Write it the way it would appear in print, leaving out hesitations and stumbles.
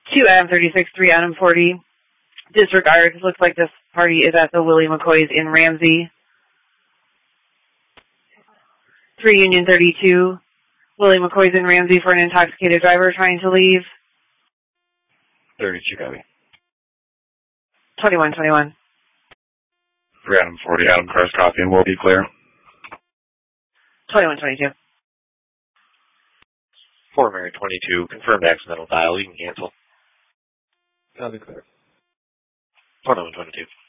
2 Adam 36, 3 Adam 40. Disregard. Looks like this party is at the Willie McCoy's in Ramsey. 3 Union 32. Willie McCoy's in Ramsey for an intoxicated driver trying to leave. 32 copy. 2121. 3 Adam 40, Adam Cars copy and will be clear. 2122. 4 Mary 22, confirmed accidental dial, you can cancel. I'll be clear. 2122.